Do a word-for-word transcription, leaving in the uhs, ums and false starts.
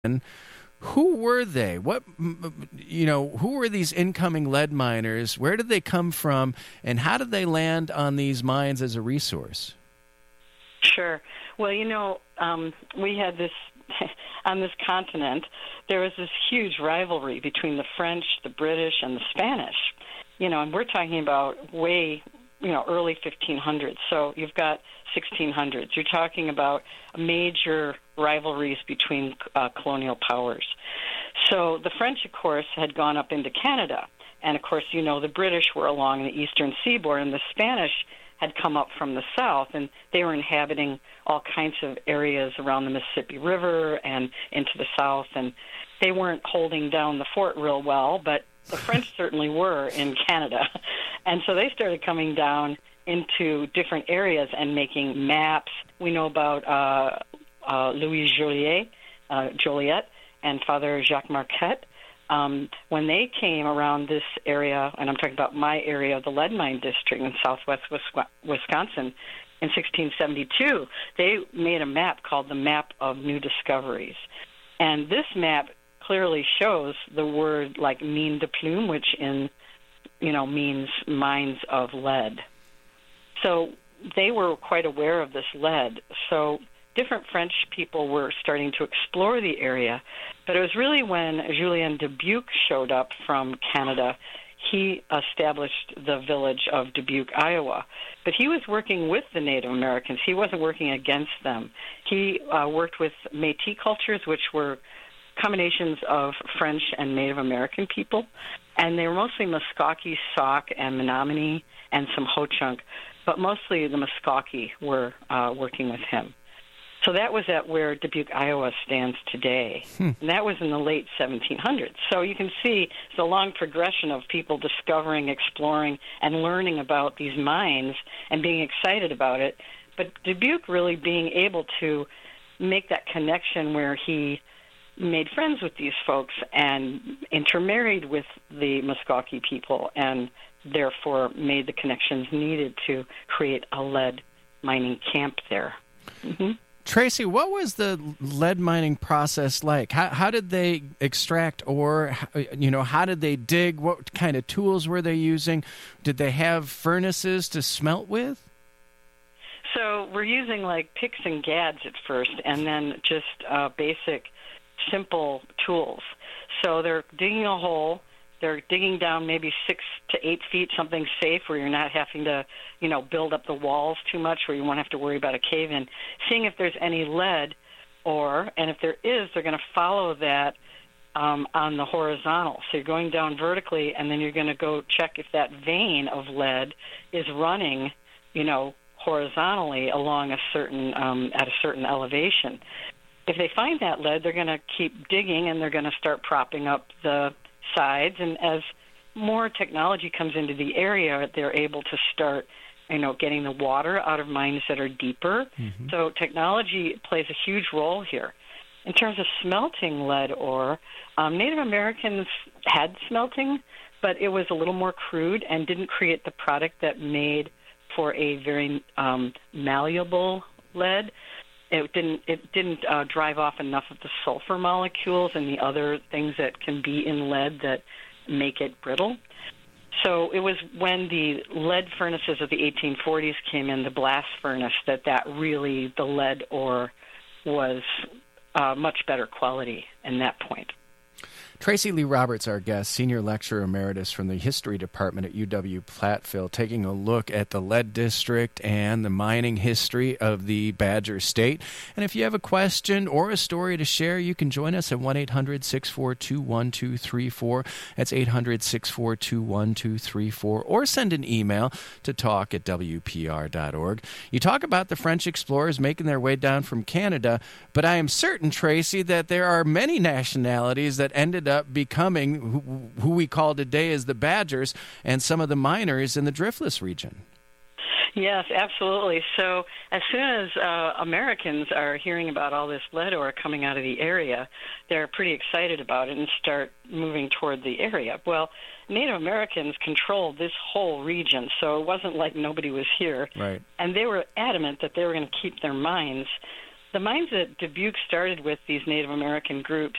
Who were they? What, you know, who were these incoming lead miners? Where did they come from? And how did they land on these mines as a resource? Sure. Well, you know, um, we had this, on this continent, there was this huge rivalry between the French, the British, and the Spanish. You know, and we're talking about way, you know, early fifteen hundreds. So you've got sixteen hundreds. You're talking about major rivalries between uh, colonial powers. So the French, of course, had gone up into Canada. And, of course, you know, the British were along the eastern seaboard, and the Spanish had come up from the south, and they were inhabiting all kinds of areas around the Mississippi River and into the south. And they weren't holding down the fort real well, but the French certainly were in Canada. And so they started coming down into different areas and making maps. We know about uh, uh, Louis Joliet, uh, Joliet and Father Jacques Marquette. Um, when they came around this area, and I'm talking about my area, the lead mine district in southwest Wisconsin, in sixteen seventy-two, they made a map called the Map of New Discoveries. And this map clearly shows the word like mine de plume, which in, you know, means mines of lead. So they were quite aware of this lead. So different French people were starting to explore the area. But it was really when Julien Dubuque showed up from Canada, he established the village of Dubuque, Iowa. But he was working with the Native Americans. He wasn't working against them. He uh, worked with Métis cultures, which were combinations of French and Native American people. And they were mostly Muskogee, Sauk, and Menominee, and some Ho-Chunk. But mostly the Muskogee were uh, working with him. So that was at where Dubuque, Iowa stands today. Hmm. And that was in the late seventeen hundreds. So you can see it's a long progression of people discovering, exploring, and learning about these mines and being excited about it. But Dubuque really being able to make that connection where he made friends with these folks and intermarried with the Muskogee people and therefore made the connections needed to create a lead mining camp there. Mm-hmm. Tracy, what was the lead mining process like? How, how did they extract ore? You know, how did they dig? What kind of tools were they using? Did they have furnaces to smelt with? So we're using like picks and gads at first, and then just uh, basic, simple tools. So they're digging a hole. They're digging down maybe six to eight feet, something safe where you're not having to, you know, build up the walls too much, where you won't have to worry about a cave-in. Seeing if there's any lead ore, and if there is, they're going to follow that um, on the horizontal. So you're going down vertically, and then you're going to go check if that vein of lead is running, you know, horizontally along a certain um, at a certain elevation. If they find that lead, they're going to keep digging, and they're going to start propping up the sides, and as more technology comes into the area, they're able to start, you know, getting the water out of mines that are deeper. Mm-hmm. So technology plays a huge role here. In terms of smelting lead ore, um, Native Americans had smelting, but it was a little more crude and didn't create the product that made for a very um, malleable lead. It didn't it didn't uh, drive off enough of the sulfur molecules and the other things that can be in lead that make it brittle. So it was when the lead furnaces of the eighteen forties came in, the blast furnace, that that really, the lead ore was uh, much better quality in that point. Tracy Lee Roberts, our guest, Senior Lecturer Emeritus from the History Department at U W-Platteville, taking a look at the lead district and the mining history of the Badger State. And if you have a question or a story to share, you can join us at one eight hundred six four two one two three four. That's eight hundred six four two one two three four. Or send an email to talk at W P R dot org. You talk about the French explorers making their way down from Canada, but I am certain, Tracy, that there are many nationalities that ended up up becoming who, who we call today as the Badgers and some of the miners in the Driftless region. Yes, absolutely. So as soon as uh, Americans are hearing about all this lead ore coming out of the area, they're pretty excited about it and start moving toward the area. Well, Native Americans controlled this whole region, so it wasn't like nobody was here. Right. And they were adamant that they were going to keep their mines the mines that Dubuque started with, these Native American groups,